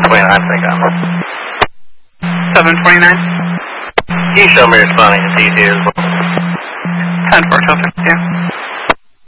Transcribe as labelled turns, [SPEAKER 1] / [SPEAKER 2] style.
[SPEAKER 1] 729, think I'm.
[SPEAKER 2] 729?
[SPEAKER 1] Can you show me responding to T2 as well?
[SPEAKER 2] 10-4, 252.